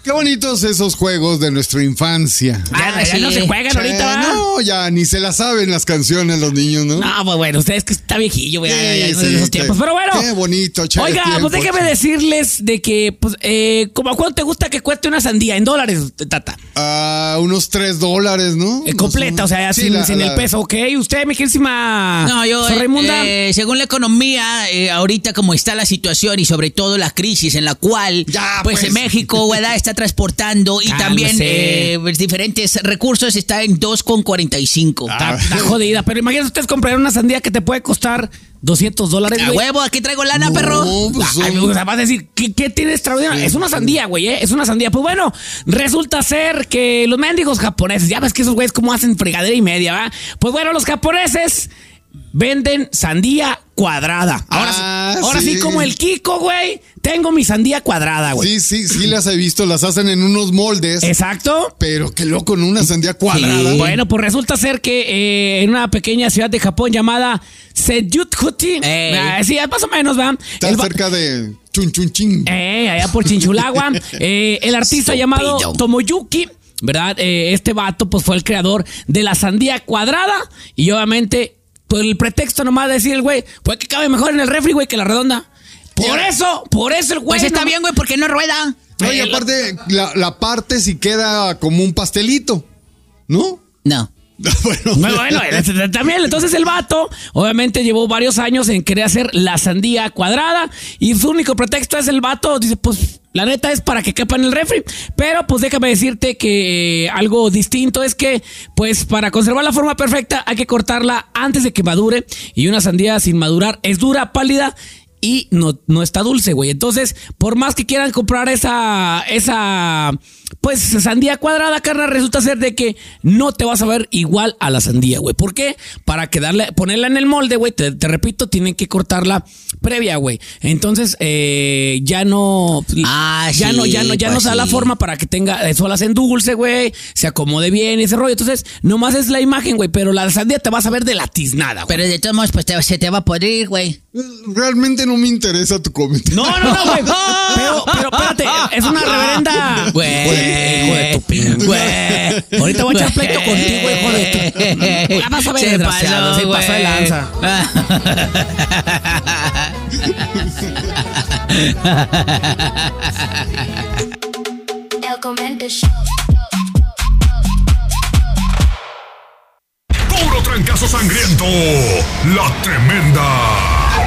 Qué bonitos esos juegos de nuestra infancia. Ya no se juegan ahorita, ¿va? No, ya ni se la saben las canciones los niños, ¿no? No, pues bueno, ustedes que está viejillo, güey, en esos tiempos. Pero bueno. Qué bonito, chévere. Oiga, pues déjeme decirles de que, pues, ¿cómo a cuánto te gusta que cueste una sandía en dólares, Tata? Unos $3, ¿no? Completa, o sea, sin el peso, ¿ok? ¿Usted, mi querísima Raimunda? Según la economía, ahorita como está la situación y sobre todo la crisis en la cual, pues México, ¿verdad? Está transportando y también diferentes recursos, está en 2.45. Está jodida, pero imagínate ustedes comprar una sandía que te puede costar $200, güey. A huevo, aquí traigo lana, perro. Pues, o sea, vas a decir, ¿qué tiene extraordinario? Es una sandía, güey, es una sandía. Pues bueno, resulta ser que los mendigos japoneses, ya ves que esos güeyes como hacen fregadera y media, ¿va? Pues bueno, los japoneses venden sandía cuadrada. Ahora sí, como el Kiko, güey, tengo mi sandía cuadrada, güey. Sí, las he visto, las hacen en unos moldes. Exacto. Pero qué loco, en una sandía cuadrada. Sí. Bueno, pues resulta ser que en una pequeña ciudad de Japón llamada Seijukuchi, sí, más o menos, va. Está cerca de Chunchunchin. Allá por Chinchulagua. El artista llamado Tomoyuki, ¿verdad? Este vato, pues fue el creador de la sandía cuadrada y obviamente, pues el pretexto nomás de decir el güey, pues que cabe mejor en el refri, güey, que la redonda. Por eso el güey. Pues está bien, güey, porque no rueda. No, y aparte, la parte sí queda como un pastelito, ¿no? No. Bueno, también, entonces el vato obviamente llevó varios años en querer hacer la sandía cuadrada y su único pretexto es el vato, dice, pues la neta es para que quepa en el refri, pero pues déjame decirte que algo distinto es que pues para conservar la forma perfecta hay que cortarla antes de que madure y una sandía sin madurar es dura, pálida y no está dulce, güey. Entonces, por más que quieran comprar esa pues sandía cuadrada, carnal, resulta ser de que no te vas a ver igual a la sandía, güey. ¿Por qué? Para ponerla en el molde, güey, te repito, tienen que cortarla previa, güey. Entonces, ya no se da la forma para que tenga solas en dulce, güey, se acomode bien ese rollo. Entonces, nomás es la imagen, güey, pero la sandía te vas a ver de la tiznada, güey. Pero de todos modos, pues se te va a podrir, güey. Realmente no me interesa tu comentario. No, güey. Pero espérate, es una reverenda. Güey, hijo de tu pin, güey. Ahorita voy a echar pleito contigo, hijo de tu. Ya vas a ver, se desgraciado. Se pasó de lanza. El Comento Show. Puro trancazo sangriento. La Tremenda.